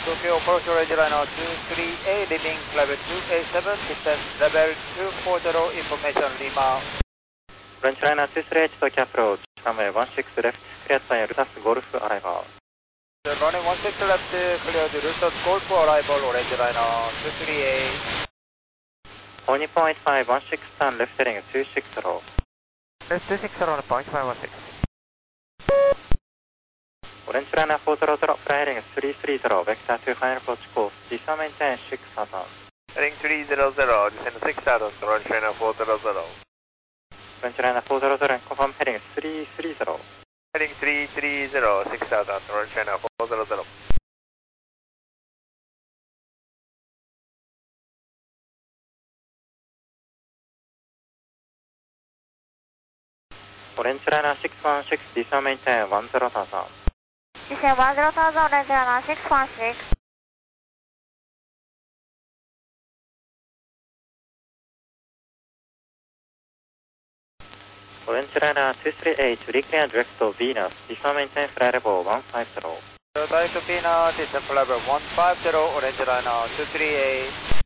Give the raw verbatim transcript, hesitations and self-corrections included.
Tokyo approach orange liner two three A, leaving level two A seven, distance level two four zero, information Lima. Orange liner two three H Tokyo approach, runway one six left, cleared by Lufthansa Golf arrival. The running one six left, cleared Lufthansa Golf arrival, orange liner two three A. All Nippon eight five one six, turn left heading two six zero. Left two six zero, Nippon eight five one six. Orange liner four zero zero, fly heading three three zero, vector to final approach course, descend maintain six thousand. Heading three zero zero, descend six thousand, orange liner four zero zero. Orange liner four zero zero, confirm heading three three zero. Heading three three zero, six thousand, orange liner four zero zero. Orange liner six one six, descend maintain one zero thousand. Descend one zero thousand, orange liner six one six. Orange liner two three H, reclear direct to Venus, descend maintain flight level one five zero. Direct to Venus, descend level one five zero, orange liner two three A.